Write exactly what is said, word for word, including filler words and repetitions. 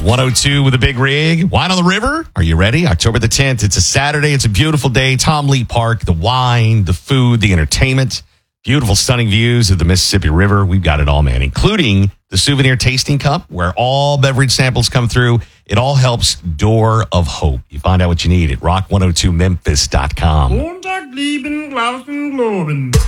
one oh two with a big rig. Wine on the River. Are you ready? October the tenth. It's a Saturday. It's a beautiful day. Tom Lee Park, the wine, the food, the entertainment, beautiful, stunning views of the Mississippi River. We've got it all, man, including the souvenir tasting cup where all beverage samples come through. It all helps Door of Hope. You find out what you need at rock one oh two memphis dot com.